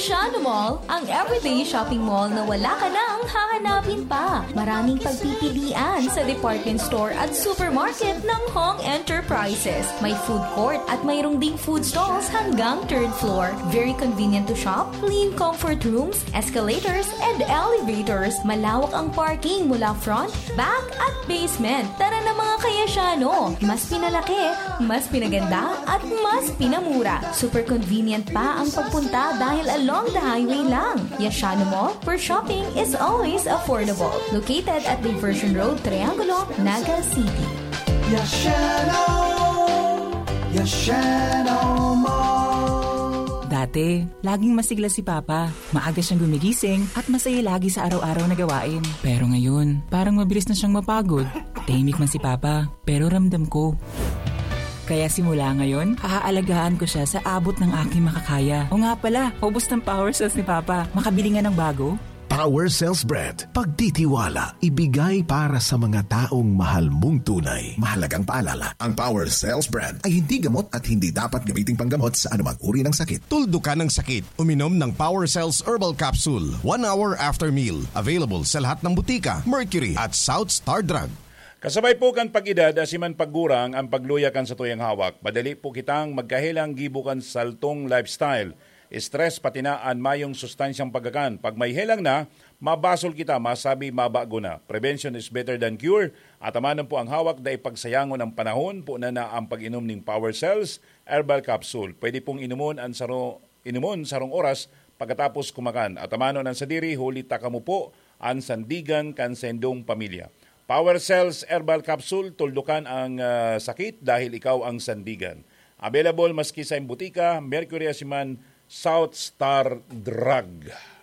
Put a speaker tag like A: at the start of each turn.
A: Yashano Mall, ang everyday shopping mall na wala ka nang hahanapin pa. Maraming pagpipilian sa department store at supermarket ng Hong Enterprises. May food court at mayroong ding food stalls hanggang 3rd floor. Very convenient to shop, clean comfort rooms, escalators, and elevators. Malawak ang parking mula front, back, at basement. Tara na mga ka-Yashano! Mas pinalaki, mas pinaganda, at mas pinamura. Super convenient pa ang pagpunta dahil along the highway lang. Yashano Mall, where shopping is always affordable. Located at Diversion Road, Triangulo, Naga City.
B: Yashano Mall.
C: Dati, laging masigla si Papa. Maaga siyang gumigising at masaya lagi sa araw-araw na gawain. Pero ngayon, parang mabilis na siyang mapagod. Tahimik man si Papa, pero ramdam ko. Kaya simula ngayon, haaalagaan ko siya sa abot ng aking makakaya. O nga pala, ubos ng power cells ni Papa. Makabili nga ng bago.
D: Power Cells Bread. Pagtitiwala, ibigay para sa mga taong mahal mong tunay.
E: Mahalagang paalala, ang Power Cells Bread ay hindi gamot at hindi dapat gamiting panggamot sa anumang uri ng sakit.
F: Tuldukan ng sakit, uminom ng Power Cells Herbal Capsule 1 hour after meal. Available sa lahat ng butika, Mercury at South Star Drug.
G: Kasabay po kan pag-edad, asiman paggurang ang pagluyakan sa tuyang hawak. Madali po kitang magkahilang gibukan saltong lifestyle. Stress pati na an mayong sustansyang pagkakan. Pag may helang na, mabasol kita, masabi mabago na. Prevention is better than cure. At amanan po ang hawak dahil pagsayangon ng panahon po na ang pag-inom ng Power Cells Herbal Capsule. Pwede pong inumon sarong oras pagkatapos kumakan. At amanon ang sadiri, huli takamo po ang sandigan kan sendong pamilya. Power Cells Herbal Capsule, tuldukan ang sakit dahil ikaw ang sandigan. Available maski sa butika, Mercury Asiman, South Star Drug.